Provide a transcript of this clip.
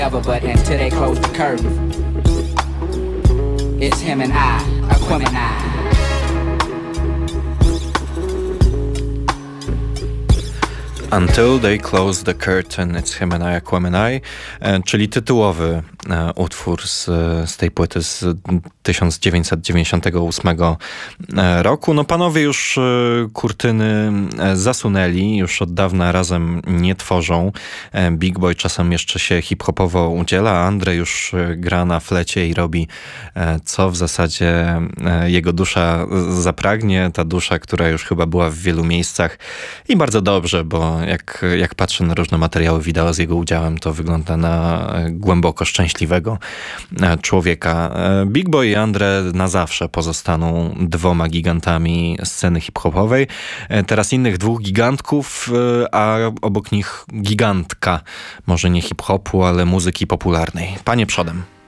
But until they close the curtain, it's him and I, Aquemini. Until They Close the Curtain, It's Him and I, Aquemini, czyli tytułowy utwór z tej płyty z 1998 roku. No panowie już kurtyny zasunęli, już od dawna razem nie tworzą. Big Boy czasem jeszcze się hip-hopowo udziela, a Andre już gra na flecie i robi co w zasadzie jego dusza zapragnie. Ta dusza, która już chyba była w wielu miejscach i bardzo dobrze, bo jak patrzę na różne materiały wideo z jego udziałem, to wygląda na głęboko szczęśliwego człowieka. Big Boy i Andre na zawsze pozostaną dwoma gigantami sceny hip-hopowej. Teraz innych dwóch gigantków, a obok nich gigantka, może nie hip-hopu, ale muzyki popularnej. Panie przodem.